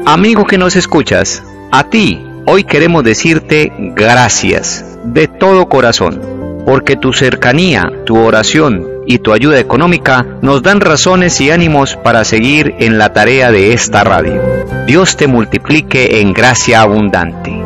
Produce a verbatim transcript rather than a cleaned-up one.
Amigo que nos escuchas, a ti hoy queremos decirte gracias de todo corazón, porque tu cercanía, tu oración y tu ayuda económica nos dan razones y ánimos para seguir en la tarea de esta radio. Dios te multiplique en gracia abundante.